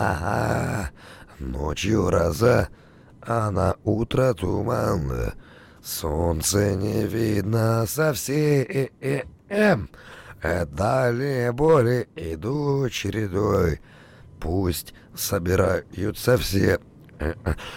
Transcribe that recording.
Ага, ночью гроза, а на утро туман. Солнце не видно совсем. Далее боли идут чередой. Пусть собираются все